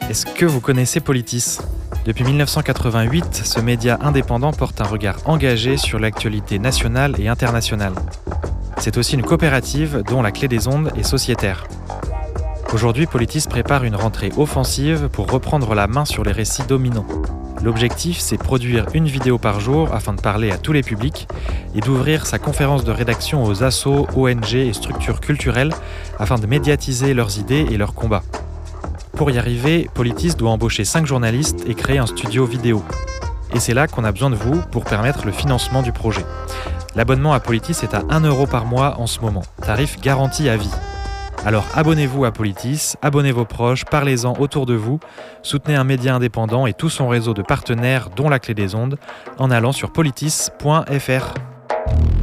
Est-ce que vous connaissez Politis ? Depuis 1988, ce média indépendant porte un regard engagé sur l'actualité nationale et internationale. C'est aussi une coopérative dont la clé des ondes est sociétaire. Aujourd'hui, Politis prépare une rentrée offensive pour reprendre la main sur les récits dominants. L'objectif, c'est produire une vidéo par jour afin de parler à tous les publics et d'ouvrir sa conférence de rédaction aux assos, ONG et structures culturelles afin de médiatiser leurs idées et leurs combats. Pour y arriver, Politis doit embaucher 5 journalistes et créer un studio vidéo. Et c'est là qu'on a besoin de vous pour permettre le financement du projet. L'abonnement à Politis est à 1 € par mois en ce moment, tarif garanti à vie. Alors abonnez-vous à Politis, abonnez vos proches, parlez-en autour de vous, soutenez un média indépendant et tout son réseau de partenaires dont la clé des ondes en allant sur politis.fr.